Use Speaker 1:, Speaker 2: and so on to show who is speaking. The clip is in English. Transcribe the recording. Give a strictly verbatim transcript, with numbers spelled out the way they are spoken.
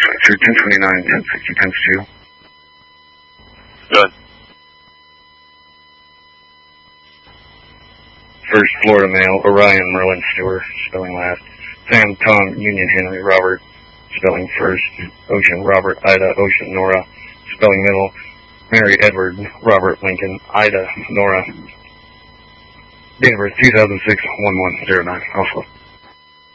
Speaker 1: twenty-two, ten twenty-nine, ten sixty times two.
Speaker 2: Good.
Speaker 1: First Florida male, Orion Merlin Stewart, spelling last. Sam Tom Union Henry Robert, spelling first. Ocean Robert Ida Ocean Nora, spelling middle. Mary Edward Robert Lincoln Ida Nora. Date of birth two thousand six, one one zero nine, also.